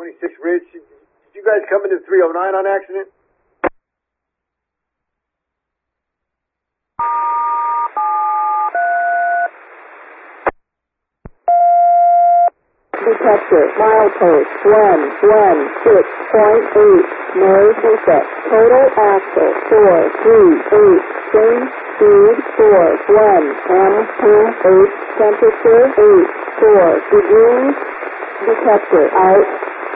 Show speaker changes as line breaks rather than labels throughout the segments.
26 Ridge. Did you guys come into 309 on accident?
Detector, milepost 116.8, no defect. Total axle 438, change speed 41, M28, temperature 84 degrees. Detector out.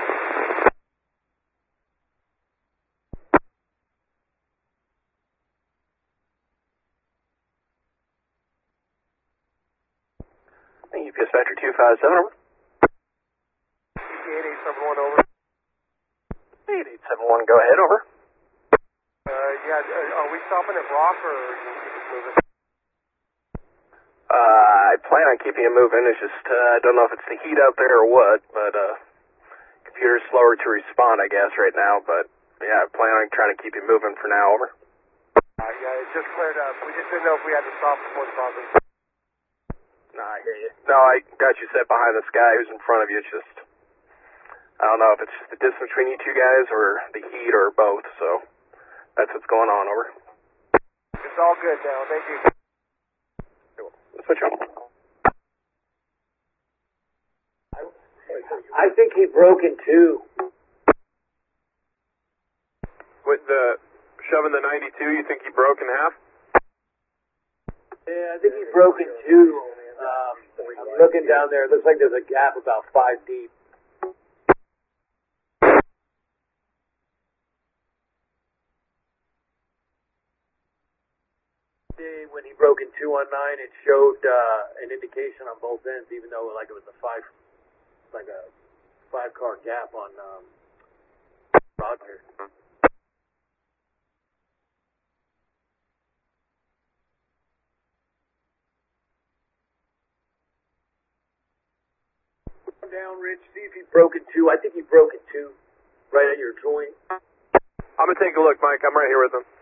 Thank you, Dispatcher 257, over.
8871 over.
8871, go ahead, over.
Are we stopping at Rock or are you keep it moving?
I plan on keeping it moving. It's just, I don't know if it's the heat out there or what, but, computer's slower to respond, I guess, right now, but, yeah, I plan on trying to keep it moving for now, over.
Yeah, it just cleared up. We just didn't know if we had to stop before crossing.
No, I hear you. No, I got you set behind this guy who's in front of you. It's just, I don't know if it's just the distance between you two guys or the heat or both, so that's what's going on, over.
It's all good now, thank you.
Let's switch on.
I think he broke in two.
With the shoving the 92, you think he broke in half?
Yeah, I think he broke in two. I'm looking down there. It looks like there's a gap about 5 deep. When he broke in 2 on 9, it showed an indication on both ends, even though like it was a 5-car gap on Roger. Down, Rich. See if he broke in 2. I think he broke in 2, right at your joint.
I'm going to take a look, Mike. I'm right here with him.